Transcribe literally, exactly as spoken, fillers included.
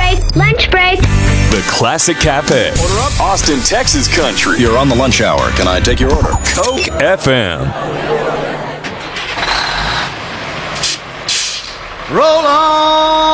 break, lunch break. The Classic Cafe. Order up. Austin, Texas country. You're on the lunch hour. Can I take your order? Coke F M. Roll on!